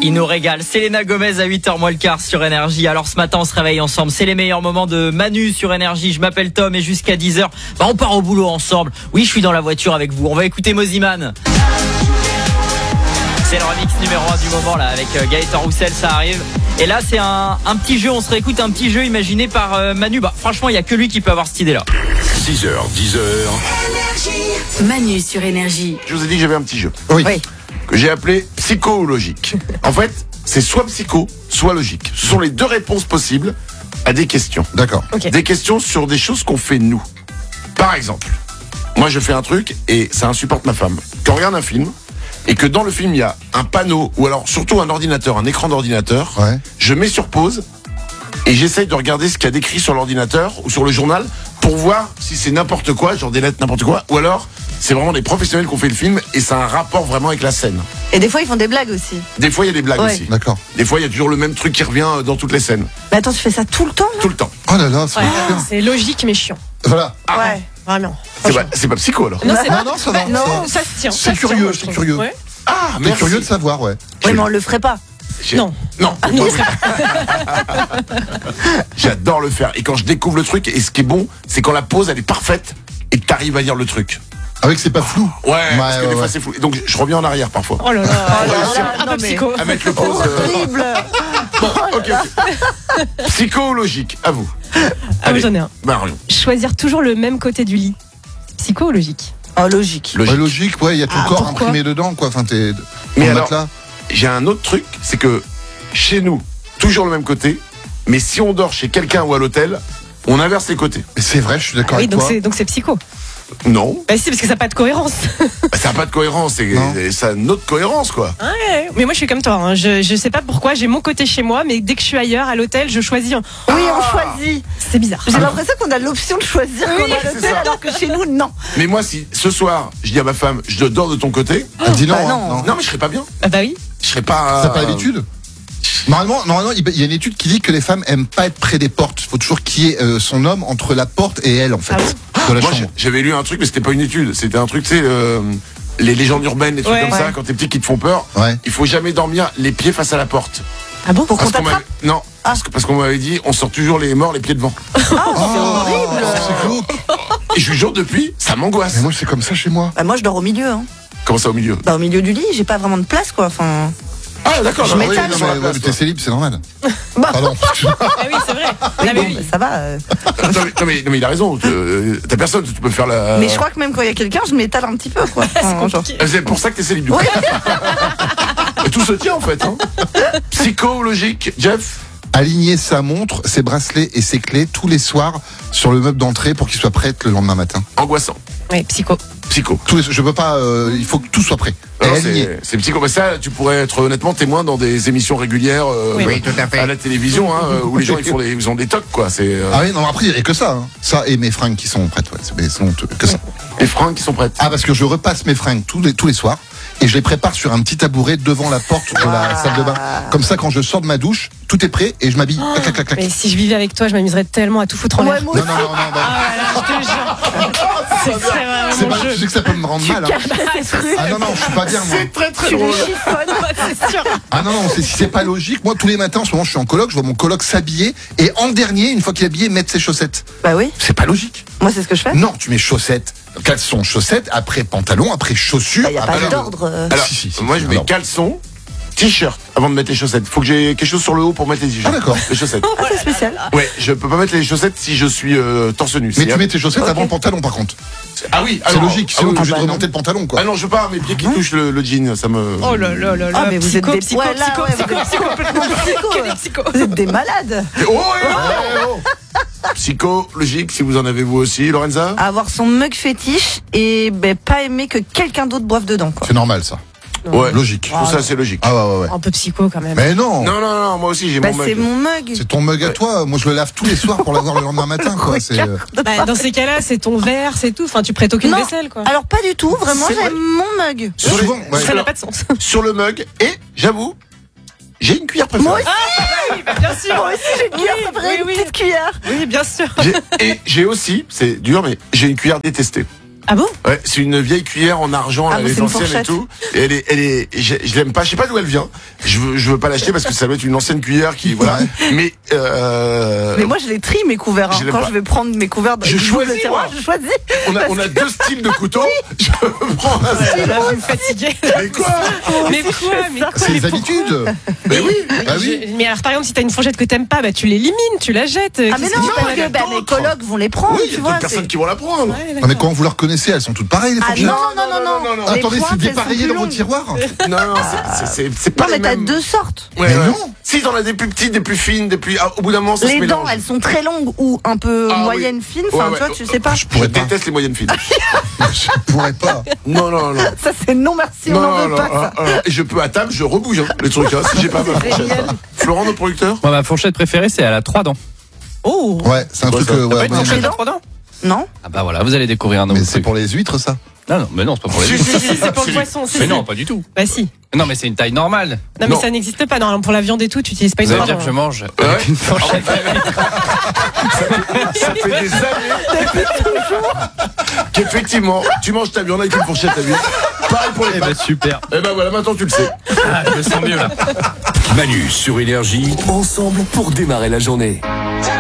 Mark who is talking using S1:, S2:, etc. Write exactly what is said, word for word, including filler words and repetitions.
S1: Il nous régale. Selena Gomez à huit heures moins le quart sur Énergie. Alors ce matin, on se réveille ensemble. C'est les meilleurs moments de Manu sur Énergie. Je m'appelle Tom et jusqu'à dix heures, bah, on part au boulot ensemble. Oui, je suis dans la voiture avec vous. On va écouter Moziman. C'est le remix numéro un du moment là avec Gaëtan Roussel, ça arrive. Et là, c'est un, un petit jeu. On se réécoute un petit jeu imaginé par euh, Manu. Bah, franchement, il y a que lui qui peut avoir cette idée-là.
S2: six heures, dix heures.
S3: Manu sur Énergie.
S2: Je vous ai dit que j'avais un petit jeu.
S4: Oui.
S3: Oui.
S2: Que j'ai appelé psychologique. En fait, c'est soit psycho, soit logique. Ce sont les deux réponses possibles à des questions.
S4: D'accord.
S3: Ok.
S2: Des questions sur des choses qu'on fait nous. Par exemple, moi je fais un truc et ça insupporte ma femme. Quand on regarde un film et que dans le film il y a un panneau ou alors surtout un ordinateur, un écran d'ordinateur,
S4: Ouais.
S2: je mets sur pause et j'essaye de regarder ce qu'il y a décrit sur l'ordinateur ou sur le journal pour voir si c'est n'importe quoi, genre des lettres n'importe quoi, ou alors c'est vraiment des professionnels qui ont fait le film et ça a un rapport vraiment avec la scène.
S5: Et des fois, ils font des blagues aussi.
S2: Des fois il y a des blagues
S5: Ouais.
S2: aussi.
S4: D'accord.
S2: Des fois il y a toujours le même truc qui revient dans toutes les scènes.
S5: Mais attends, tu fais ça tout le temps, là?
S2: Tout le temps.
S4: Oh là là, c'est
S6: Ouais,
S4: chiant.
S6: c'est logique mais chiant.
S4: Voilà.
S5: Ouais.
S6: Vraiment.
S2: C'est pas, c'est pas psycho alors.
S6: Non, c'est
S4: Non, non, ça va.
S6: non,
S4: Ça-
S6: ça se tient.
S4: c'est
S6: ça se tient,
S4: curieux,
S6: moi, je
S4: c'est
S6: trouve.
S4: curieux.
S6: Ouais.
S2: Ah,
S4: T'es
S2: merci.
S4: curieux de savoir, ouais.
S5: Oui, mais on le ferait pas.
S2: J'ai-
S6: Non.
S2: Non.
S6: Ah, non, c'est
S2: J'adore le faire. Et quand je découvre le truc, et ce qui est bon, c'est quand la pause elle est parfaite et que t'arrives à lire le truc.
S4: Avec c'est pas flou.
S2: Ouais, parce que
S4: ouais,
S2: des fois
S4: ouais.
S2: c'est flou. Donc je reviens en arrière parfois.
S6: Oh là là.
S5: là,
S6: Un
S5: non,
S6: peu
S5: mais-
S6: psycho.
S2: À mettre le pause. euh,
S5: Horrible.
S2: ok, ok. Psychologique, à vous.
S6: Ah, moi,
S2: Allez.
S6: j'en ai un.
S2: Marion.
S6: Choisir toujours le même côté du lit. Psycho ou logique?
S5: Oh, logique.
S2: Logique.
S4: Ouais, logique, ouais, il y a ton
S6: Ah,
S4: corps
S6: pourquoi
S4: imprimé dedans, quoi. Enfin, t'es.
S2: Mais
S4: ton
S2: alors-
S4: matelas.
S2: J'ai un autre truc, c'est que chez nous, toujours le même côté, mais si on dort chez quelqu'un ou à l'hôtel, on inverse les côtés.
S4: Mais c'est vrai, je suis d'accord
S6: Oui,
S4: avec
S6: donc
S4: toi.
S6: c'est donc c'est psycho.
S2: Non,
S6: Bah si, parce que ça n'a pas de cohérence.
S2: ça n'a pas de cohérence, c'est
S4: Non.
S2: ça a une autre cohérence quoi.
S6: Ouais, mais moi je suis comme toi. Hein. Je je sais pas pourquoi. J'ai mon côté chez moi, mais dès que je suis ailleurs à l'hôtel, je choisis. Un...
S5: Oui, on choisit.
S6: C'est bizarre.
S5: J'ai l'impression qu'on a l'option de choisir quand on est à
S2: c'est
S5: l'hôtel,
S2: ça.
S5: alors que chez nous, non.
S2: Mais moi, si ce soir, je dis à ma femme, je dors de ton côté,
S4: Elle dit non,
S5: Bah
S4: hein,
S5: non.
S4: non.
S2: non mais je serais pas bien.
S6: Ah bah oui.
S2: Je serais pas.
S4: T'as pas l'habitude Normalement, normalement, il y a une étude qui dit que les femmes aiment pas être près des portes. Il faut toujours qu'il y ait euh, son homme entre la porte et elle, en fait,
S6: Ah
S4: de la
S2: Moi,
S4: chambre.
S2: j'avais lu un truc, mais c'était pas une étude. C'était un truc, tu sais, euh, les légendes urbaines, les trucs
S6: Ouais.
S2: comme ça,
S5: Ouais.
S2: quand t'es petit qui te font peur.
S4: Ouais.
S2: Il faut jamais dormir les pieds face à la porte.
S6: Ah bon?
S5: Pour qu'on
S2: Parce qu'on
S5: t'attrape.
S2: m'avait- non, parce que- parce qu'on m'avait dit, on sort toujours les morts les pieds devant.
S5: Oh, c'est horrible.
S4: C'est glauque.
S2: Et je vous jure, depuis, ça m'angoisse.
S4: Mais moi, c'est comme ça chez moi.
S5: Bah, moi, je dors au milieu. Hein.
S2: Comment ça au milieu?
S5: Bah, au milieu du lit, j'ai pas vraiment de place, quoi. Enfin.
S2: Ah, d'accord.
S5: Je
S2: non,
S5: m'étale,
S2: oui,
S4: Non,
S2: non,
S4: mais,
S2: mais-
S4: ouais, mais t'es célib, c'est normal.
S5: Bah.
S4: Pardon.
S6: Ah oui, c'est vrai. Ah, mais
S5: bon,
S6: oui.
S5: bah, ça va. euh.
S2: non, mais, non, mais, non, mais il a raison. euh, T'as personne, tu peux faire la.
S5: Mais je crois que même quand il y a quelqu'un, je m'étale un petit peu, quoi. Enfin, genre.
S6: Compliqué.
S2: Ah, c'est pour ça que t'es célib du coup. Mais tout se tient en fait. Hein. Psychologique, Jeff.
S4: Aligner sa montre, ses bracelets et ses clés tous les soirs sur le meuble d'entrée pour qu'il soit prêt le lendemain matin.
S2: Angoissant.
S6: Ouais, psycho.
S2: Psycho.
S4: Tous les, je peux pas. euh, il faut que tout soit prêt. Et
S2: Non,
S4: aligné.
S2: c'est c'est psycho. Mais ça, tu pourrais être honnêtement témoin dans des émissions régulières euh,
S6: Oui.
S2: euh,
S6: Oui,
S4: tout à fait.
S2: à la télévision, hein, euh, où les gens ils font des, ils ont des tocs quoi. C'est euh,
S4: Ah oui, non, après, il n'y a que ça. Hein. Ça et mes fringues qui sont prêtes. Ouais, c'est mais sinon, t- que ça.
S2: les fringues qui sont prêtes.
S4: Ah, parce que je repasse mes fringues tous les, tous les soirs et je les prépare sur un petit tabouret devant la porte de la salle de bain. Comme ça, quand je sors de ma douche, tout est prêt et je m'habille. Clac, clac, clac, clac.
S6: Mais si je vivais avec toi, je m'amuserais tellement à tout foutre en
S5: Ouais,
S6: l'air.
S5: moi
S4: Non,
S5: aussi.
S4: non, non, non, bah,
S6: Ah ouais, là, je te jure. C'est c'est vraiment
S4: c'est
S6: mon
S4: pas,
S6: jeu.
S4: je sais que ça peut me rendre mal. Hein. Ah non, non, je suis pas bien, moi.
S2: très très
S5: Tu les chiffonnes.
S6: C'est sûr.
S4: Ah non, non, c'est- si c'est pas logique, moi, tous les matins, en ce moment, je suis en coloc, je vois mon coloc s'habiller et en dernier, une fois qu'il est habillé, mettre ses chaussettes.
S5: Bah oui,
S4: C'est pas logique.
S5: moi, c'est ce que je fais.
S4: Non, tu mets chaussettes, caleçons, chaussettes, après pantalon, après chaussures.
S5: Bah, y a pas
S4: après...
S5: d'ordre. euh.
S2: Alors,
S4: Si, si, si,
S2: moi
S4: si,
S2: je mets
S4: non.
S2: caleçon, t-shirt avant de mettre les chaussettes. Faut que j'ai quelque chose sur le haut pour mettre les t-shirts.
S4: Ah, d'accord.
S2: Les chaussettes.
S5: Ah, c'est spécial.
S2: Ouais, je peux pas mettre les chaussettes si je suis euh, torse nu.
S4: Mais
S2: C'est-
S4: tu mets tes chaussettes
S5: Ok.
S4: avant le pantalon, par contre.
S2: Ah oui,
S4: C'est
S2: alors-
S4: logique,
S2: ah
S4: sinon
S2: oui,
S4: t'es obligé
S5: bah
S4: de
S5: non.
S4: remonter le pantalon, quoi.
S2: Ah non, je veux pas mes pieds qui touchent le, le jean, ça me.
S6: Oh là là là là.
S5: Ah, mais vous êtes
S6: psycho,
S5: des-
S6: psycho,
S5: ouais, là,
S6: psycho,
S5: ouais,
S6: psycho,
S5: vous êtes
S6: psycho,
S5: complètement psycho,
S6: Que des
S5: là.
S6: psychos.
S5: Vous êtes des malades.
S2: Oh, ouais, ouais, oh. Psychologique, si vous en avez vous aussi, Lorenza.
S5: Avoir son mug fétiche et ben, pas aimer que quelqu'un d'autre boive dedans, quoi.
S4: C'est normal, ça.
S2: Ouais,
S4: Logique.
S2: Je trouve ça assez logique.
S4: Ah ouais, ouais, ouais.
S6: Un peu psycho quand même.
S4: Mais non,
S2: Non, non, non, moi aussi j'ai
S5: Bah,
S2: mon
S5: c'est
S2: mug.
S5: mon mug.
S4: c'est ton mug à
S2: Ouais.
S4: toi. Moi, je le lave tous les soirs pour l'avoir le lendemain matin, quoi. C'est, euh,
S6: Bah, dans ces cas-là, c'est ton verre, c'est tout. Enfin, tu prêtes aucune
S5: Non.
S6: vaisselle, quoi.
S5: Alors, pas du tout, vraiment,
S2: C'est vrai.
S5: j'aime mon mug.
S2: Sur, les-
S4: Souvent, ouais.
S6: Ça n'a pas de sens.
S2: sur le mug, et j'avoue, j'ai une cuillère préférée.
S5: Moi aussi,
S6: Bien sûr.
S5: moi aussi, j'ai une cuillère
S6: Oui,
S5: préférée,
S6: oui,
S5: une
S6: oui.
S5: petite cuillère.
S6: Oui, bien sûr.
S2: J'ai- et j'ai aussi, c'est dur, mais j'ai une cuillère détestée.
S6: Ah bon?
S2: Ouais, c'est une vieille cuillère en argent,
S5: Ah,
S2: elle
S5: mais
S2: est
S5: c'est une
S2: ancienne et
S5: fourchette.
S2: tout. Et elle est, elle est, je, je l'aime pas, je sais pas d'où elle vient. Je veux, je veux pas l'acheter parce que ça doit être une ancienne cuillère qui, voilà. Mais, euh,
S5: Mais moi, je les trie mes couverts. hein.
S2: Je l'aime
S5: Quand
S2: pas.
S5: je vais prendre mes couverts,
S2: Je
S5: du
S2: choisis,
S5: double terroir,
S2: moi.
S5: je choisis.
S2: on a, on a deux styles de couteaux. Je prends un style.
S6: Là, vous me fatiguez.
S2: Mais quoi?
S6: Mais quoi? Mais quoi?
S4: C'est
S6: Mais
S4: les
S6: pourquoi?
S4: habitudes.
S2: Mais oui.
S4: Bah oui.
S6: Je- mais alors, par exemple, si t'as une fourchette que t'aimes pas, bah, tu l'élimines, tu la jettes.
S5: Ah, mais
S6: Qu'est-ce
S5: non,
S6: que tu
S5: parce
S6: fais
S5: que
S6: avec?
S5: bah, mes
S2: d'autres.
S5: colocs vont les prendre,
S2: Oui, il y
S5: tu
S2: a
S5: vois.
S2: d'autres personnes
S5: c'est-
S2: qui vont la prendre.
S6: Ouais,
S4: Non, mais
S6: d'accord.
S4: quand vous leur connaissez, elles sont toutes pareilles, les
S5: Ah
S4: fourchettes.
S5: non, non, non, non,
S2: non, non.
S5: Les
S4: Attendez,
S5: pointes,
S4: c'est
S5: elles sont
S4: dépareillé
S5: plus
S4: dans vos
S5: longues.
S4: tiroirs.
S2: Non, non, c'est- c'est, c'est, c'est pas
S5: Non, mais
S2: les
S5: t'as
S2: mêmes.
S5: deux sortes.
S2: Ouais,
S4: Mais
S2: ouais.
S4: non.
S2: Si t'en as des plus petites, des plus fines, des plus, ah, au bout d'un moment, ça se
S5: Les
S2: mélange.
S5: dents, elles sont très longues ou un peu
S2: Ah, oui.
S5: moyennes, fines.
S2: Ouais,
S5: Enfin,
S2: ouais.
S5: tu vois, tu sais pas.
S4: Je
S2: Je
S4: pourrais pas.
S2: déteste les moyennes fines.
S4: Je pourrais pas.
S2: Non, non, non.
S5: Ça, c'est non merci, on
S2: Non,
S5: n'en
S2: non,
S5: veut
S2: non,
S5: pas. ça.
S2: ah, ah. Et je peux à table, je rebouge hein, les trucs, hein, si j'ai pas ma fourchette.
S5: génial.
S2: hein. Florent, notre producteur.
S7: Moi, ma fourchette préférée, c'est elle a trois dents.
S6: Oh!
S4: Ouais, c'est un
S2: Ouais,
S4: truc.
S2: ça-
S4: euh,
S7: T'as
S4: ouais,
S7: pas une
S4: ouais,
S7: fourchette
S5: mais-
S7: à trois dents?
S5: Non.
S7: Ah bah voilà, vous allez découvrir un nouveau
S4: mais c'est
S7: truc.
S4: pour les huîtres, ça.
S7: Non, non, mais non, c'est pas pour les
S2: Si,
S7: huîtres.
S2: si, si,
S6: C'est pour le
S2: si.
S6: poisson, c'est
S7: Mais
S6: ça.
S7: non, pas du tout.
S6: Bah si.
S7: Non, mais c'est une taille normale.
S6: Non, mais
S2: Non.
S6: ça n'existe pas. Normalement, pour la viande et tout, tu utilises pas une
S7: Vous allez
S6: trois
S7: dire que je
S6: dents.
S7: mange
S2: Ouais.
S7: avec une fourchette.
S2: Ça fait des années qu'effectivement, tu manges ta viande avec une fourchette à huile. Pareil pour les
S7: Eh ben
S2: pâtes.
S7: super.
S2: Eh ben voilà, maintenant tu le sais.
S7: Ah, je me sens mieux là.
S8: Manu sur Énergie, ensemble pour démarrer la journée.